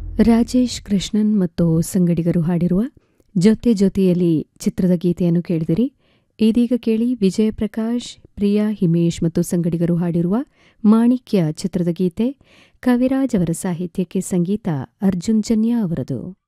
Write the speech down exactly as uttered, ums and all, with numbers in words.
ರಾಜೇಶ್ ಕೃಷ್ಣನ್ ಮತ್ತು ಸಂಗಡಿಗರು ಹಾಡಿರುವ ಜೊತೆ ಜೊತೆಯಲ್ಲಿ ಚಿತ್ರದ ಗೀತೆಯನ್ನು ಕೇಳಿದಿರಿ. ಇದೀಗ ಕೇಳಿ ವಿಜಯ ಪ್ರಕಾಶ್, ಪ್ರಿಯಾ ಹಿಮೇಶ್ ಮತ್ತು ಸಂಗಡಿಗರು ಹಾಡಿರುವ ಮಾಣಿಕ್ಯ ಚಿತ್ರದ ಗೀತೆ. ಕವಿರಾಜ್ ಅವರ ಸಾಹಿತ್ಯಕ್ಕೆ ಸಂಗೀತ ಅರ್ಜುನ್ ಜನ್ಯ ಅವರದು.